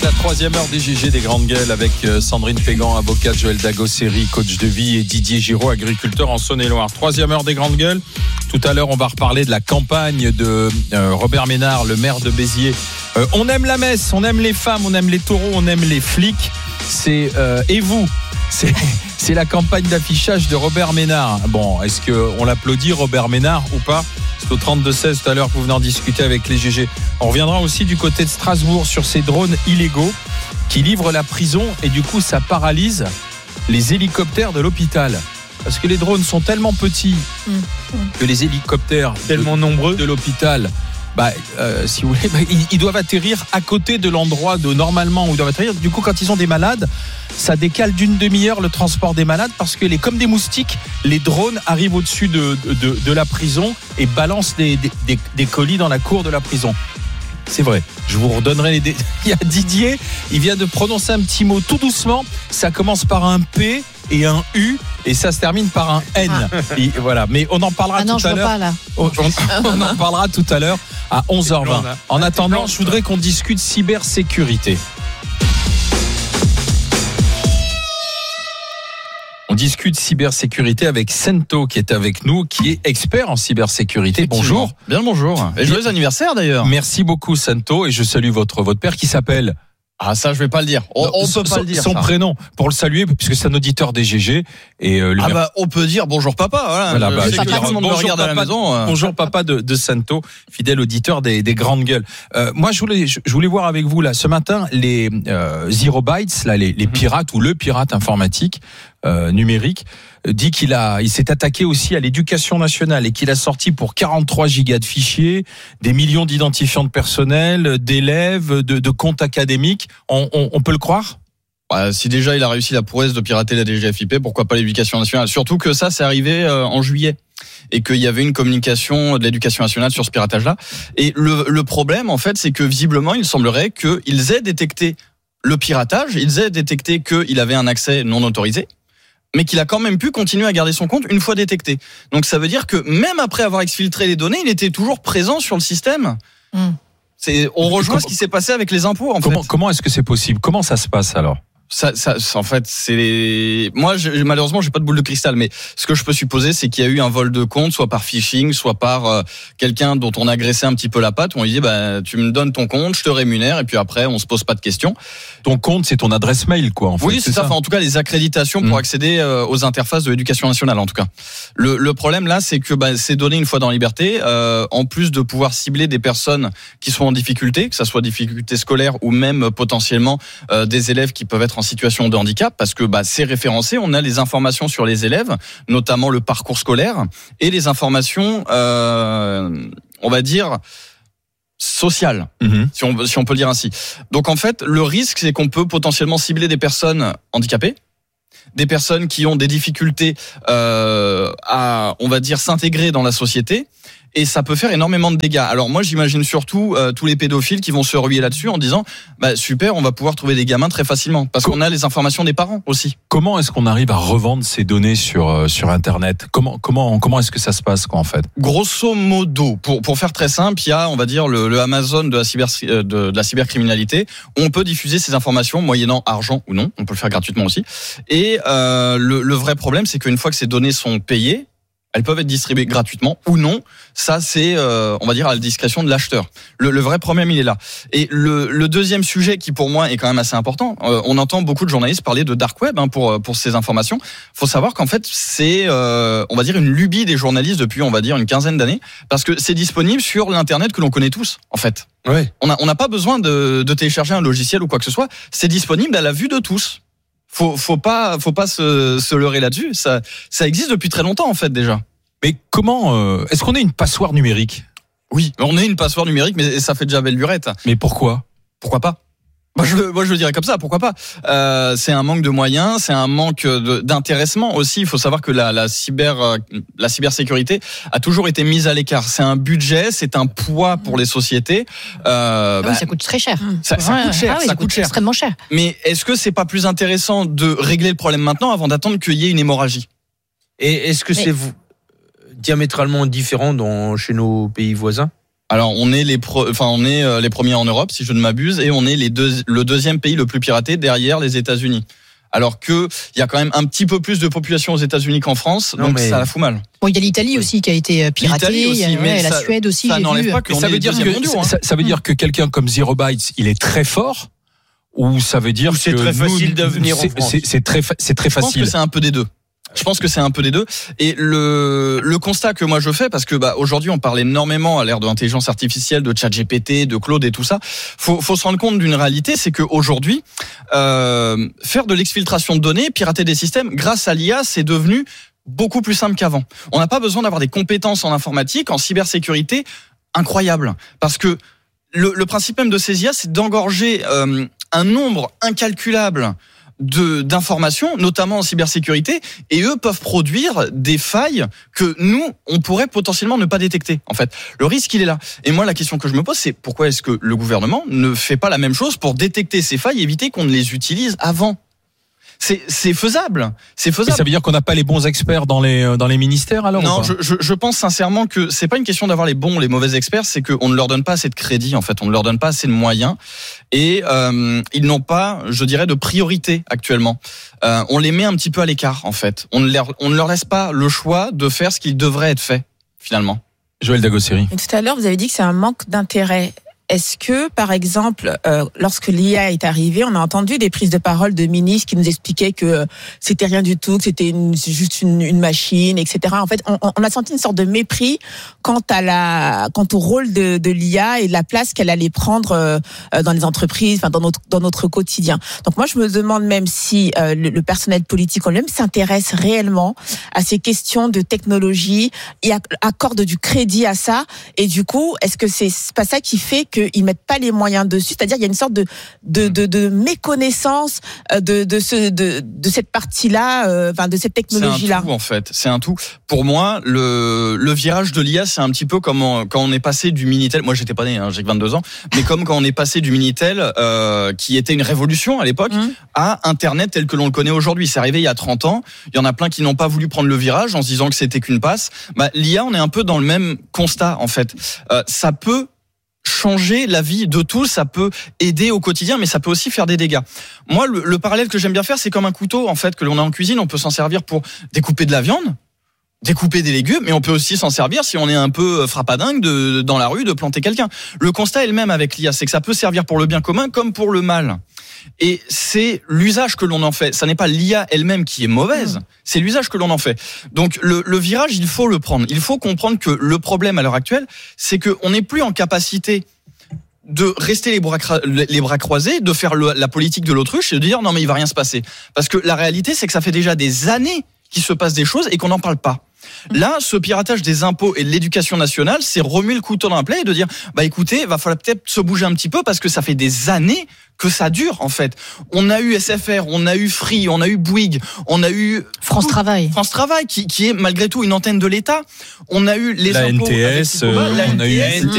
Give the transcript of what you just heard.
la troisième heure des GG des Grandes Gueules avec Sandrine Pégan, avocate, Joël Dagosseri, coach de vie, et Didier Giraud, agriculteur en Saône-et-Loire. Troisième heure des Grandes Gueules. Tout à l'heure, on va reparler de la campagne de Robert Ménard, le maire de Béziers. On aime la messe, on aime les femmes, on aime les taureaux, on aime les flics. Et vous, c'est la campagne d'affichage de Robert Ménard. Bon, est-ce qu'on l'applaudit, Robert Ménard, ou pas ? C'est au 32-16 tout à l'heure que vous venez en discuter avec les GG. On reviendra aussi du côté de Strasbourg sur ces drones illégaux qui livrent la prison et du coup ça paralyse les hélicoptères de l'hôpital. Parce que les drones sont tellement petits que les hélicoptères tellement nombreux de l'hôpital, si vous voulez, ils doivent atterrir à côté de l'endroit de normalement où ils doivent atterrir. Du coup, quand ils ont des malades, ça décale d'une demi-heure le transport des malades parce que comme des moustiques, les drones arrivent au-dessus de la prison et balancent des colis dans la cour de la prison. C'est vrai. Je vous redonnerai les détails. Il y a Didier, il vient de prononcer un petit mot tout doucement. Ça commence par un P et un U et ça se termine par un N. Et voilà. Mais on en parlera tout à l'heure. Pas, là. On en parlera tout à l'heure à 11h20. En attendant, je voudrais qu'on discute cybersécurité. On discute cybersécurité avec Sento qui est avec nous, qui est expert en cybersécurité. Bonjour. Bien le bonjour. Et joyeux anniversaire d'ailleurs. Merci beaucoup Sento et je salue votre père qui s'appelle... Ah ça je vais pas le dire. On peut pas le dire. Son prénom pour le saluer puisque c'est un auditeur des GG et on peut dire bonjour papa. Voilà. Je sais que tout le monde me regarde à la maison. Bonjour papa de Sento, fidèle auditeur des Grandes Gueules. Moi je voulais voir avec vous là ce matin les Zero Bytes là les pirates ou le pirate informatique numérique dit qu'il s'est attaqué aussi à l'éducation nationale et qu'il a sorti pour 43 gigas de fichiers, des millions d'identifiants de personnel, d'élèves, de comptes académiques. On peut le croire ? Si déjà il a réussi la prouesse de pirater la DGFiP, pourquoi pas l'éducation nationale ? Surtout que ça, c'est arrivé en juillet et qu'il y avait une communication de l'éducation nationale sur ce piratage-là. Et le problème, en fait, c'est que visiblement, il semblerait qu'ils aient détecté le piratage, ils aient détecté qu'il avait un accès non autorisé, mais qu'il a quand même pu continuer à garder son compte une fois détecté. Donc ça veut dire que même après avoir exfiltré les données, il était toujours présent sur le système. On rejoint ce qui s'est passé avec les impôts. Comment est-ce que c'est possible ? Comment ça se passe alors ? Ça, en fait, moi, malheureusement, j'ai pas de boule de cristal, mais ce que je peux supposer, c'est qu'il y a eu un vol de compte, soit par phishing, soit par quelqu'un dont on agressait un petit peu la patte, où on lui dit, tu me donnes ton compte, je te rémunère, et puis après, on se pose pas de questions. Ton compte, c'est ton adresse mail, quoi, en fait. Oui, c'est ça. Enfin, en tout cas, les accréditations pour accéder aux interfaces de l'éducation nationale, en tout cas. Le problème, là, c'est que ces données, une fois dans la liberté, en plus de pouvoir cibler des personnes qui sont en difficulté, que ça soit difficulté scolaire ou même potentiellement des élèves qui peuvent être en situation de handicap, parce que c'est référencé, on a les informations sur les élèves, notamment le parcours scolaire, et les informations, on va dire, sociales, si on peut le dire ainsi. Donc en fait, le risque, c'est qu'on peut potentiellement cibler des personnes handicapées, des personnes qui ont des difficultés à, on va dire, s'intégrer dans la société, et ça peut faire énormément de dégâts. Alors moi, j'imagine surtout tous les pédophiles qui vont se ruer là-dessus en disant super, on va pouvoir trouver des gamins très facilement, parce qu'on a les informations des parents aussi. Comment est-ce qu'on arrive à revendre ces données sur Internet ? Comment est-ce que ça se passe, quoi, en fait ? Grosso modo, pour faire très simple, il y a, on va dire, le Amazon de la cybercriminalité. On peut diffuser ces informations moyennant argent ou non. On peut le faire gratuitement aussi. Et le vrai problème, c'est qu'une fois que ces données sont payées, elles peuvent être distribuées gratuitement ou non. Ça, c'est, on va dire, à la discrétion de l'acheteur. Le vrai problème, il est là. Et le deuxième sujet qui, pour moi, est quand même assez important, on entend beaucoup de journalistes parler de dark web pour ces informations. Faut savoir qu'en fait, c'est, on va dire, une lubie des journalistes depuis, on va dire, une quinzaine d'années, parce que c'est disponible sur l'Internet que l'on connaît tous, en fait. Ouais. On n'a pas besoin de télécharger un logiciel ou quoi que ce soit. C'est disponible à la vue de tous. Faut pas se leurrer là-dessus. Ça existe depuis très longtemps, en fait, déjà. Mais comment est-ce qu'on est une passoire numérique ? Oui, on est une passoire numérique, mais ça fait déjà belle lurette. Mais pourquoi pas ? Moi, je le dirais comme ça. Pourquoi pas ? C'est un manque de moyens, c'est un manque d'intéressement aussi. Il faut savoir que la cybersécurité a toujours été mise à l'écart. C'est un budget, c'est un poids pour les sociétés. Ça coûte très cher. Ça coûte cher. Ça coûte cher. Extrêmement cher. Mais est-ce que c'est pas plus intéressant de régler le problème maintenant avant d'attendre qu'il y ait une hémorragie ? Et est-ce que c'est diamétralement différent chez nos pays voisins ? Alors on est les premiers en Europe si je ne m'abuse, et on est le deuxième pays le plus piraté derrière les États-Unis. Alors que il y a quand même un petit peu plus de population aux États-Unis qu'en France, donc ça la fout mal. Bon, il y a l'Italie aussi qui a été piratée, la Suède aussi. Ça n'enlève pas que ça veut dire ça veut dire que quelqu'un comme Zero Bytes, il est très fort, ou ça veut dire que c'est très facile de venir en France. C'est très facile. Je pense que c'est un peu des deux. Et le constat que moi je fais, parce que aujourd'hui on parle énormément à l'ère de l'intelligence artificielle, de ChatGPT, de Claude et tout ça, faut se rendre compte d'une réalité, c'est que aujourd'hui faire de l'exfiltration de données, pirater des systèmes grâce à l'IA, c'est devenu beaucoup plus simple qu'avant. On n'a pas besoin d'avoir des compétences en informatique, en cybersécurité incroyables, parce que le principe même de ces IA, c'est d'engorger un nombre incalculable d'informations, notamment en cybersécurité, et eux peuvent produire des failles que nous, on pourrait potentiellement ne pas détecter. En fait, le risque, il est là. Et moi, la question que je me pose, c'est pourquoi est-ce que le gouvernement ne fait pas la même chose pour détecter ces failles et éviter qu'on ne les utilise avant ? C'est faisable. Mais ça veut dire qu'on n'a pas les bons experts dans les ministères alors? Non, je pense sincèrement que c'est pas une question d'avoir les bons ou les mauvais experts, c'est qu'on ne leur donne pas assez de crédit en fait, on ne leur donne pas assez de moyens et ils n'ont pas, je dirais, de priorité actuellement. On les met un petit peu à l'écart en fait. On ne leur laisse pas le choix de faire ce qu'il devrait être fait finalement. Joël Dagosséry. Tout à l'heure, vous avez dit que c'est un manque d'intérêt. Est-ce que, par exemple, lorsque l'IA est arrivée, on a entendu des prises de parole de ministres qui nous expliquaient que c'était rien du tout, que c'était juste une machine, etc. En fait, on a senti une sorte de mépris quant au rôle de l'IA et de la place qu'elle allait prendre dans les entreprises, enfin dans notre quotidien. Donc moi, je me demande même si le personnel politique en lui-même s'intéresse réellement à ces questions de technologie et accorde du crédit à ça. Et du coup, est-ce que c'est pas ça qui fait qu'ils mettent pas les moyens dessus, c'est-à-dire il y a une sorte de méconnaissance de cette partie-là, de cette technologie-là. C'est un tout en fait, c'est un tout. Pour moi, le virage de l'IA, c'est un petit peu comme quand on est passé du Minitel. Moi, j'étais pas né, j'ai que 22 ans, mais comme quand on est passé du Minitel, qui était une révolution à l'époque, à Internet tel que l'on le connaît aujourd'hui. C'est arrivé il y a 30 ans. Il y en a plein qui n'ont pas voulu prendre le virage en se disant que c'était qu'une passe. L'IA, on est un peu dans le même constat en fait. Ça peut changer la vie de tous, ça peut aider au quotidien, mais ça peut aussi faire des dégâts. Moi, le parallèle que j'aime bien faire, c'est comme un couteau en fait que l'on a en cuisine. On peut s'en servir pour découper de la viande, découper des légumes, mais on peut aussi s'en servir si on est un peu frappadingue dans la rue de planter quelqu'un. Le constat est le même avec l'IA, c'est que ça peut servir pour le bien commun comme pour le mal. Et c'est l'usage que l'on en fait. Ça n'est pas l'IA elle-même qui est mauvaise, c'est l'usage que l'on en fait. Donc le virage, il faut le prendre. Il faut comprendre que le problème à l'heure actuelle, c'est qu'on n'est plus en capacité de rester les bras croisés, de faire la politique de l'autruche et de dire non mais il va rien se passer. Parce que la réalité, c'est que ça fait déjà des années qu'il se passe des choses et qu'on n'en parle pas. Là, ce piratage des impôts et de l'éducation nationale, c'est remuer le couteau dans la plaie et de dire, écoutez, va falloir peut-être se bouger un petit peu parce que ça fait des années que ça dure, en fait. On a eu SFR, on a eu Free, on a eu Bouygues, on a eu France Travail, qui est malgré tout une antenne de l'État. On a eu les la impôts NTS, on a eu